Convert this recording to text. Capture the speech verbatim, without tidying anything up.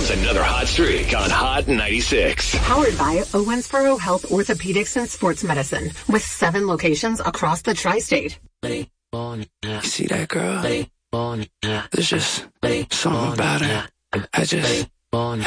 Here's another hot streak on Hot ninety-six. Powered by Owensboro Health Orthopedics and Sports Medicine, with seven locations across the tri-state. You see that girl? There's just something about her. I just...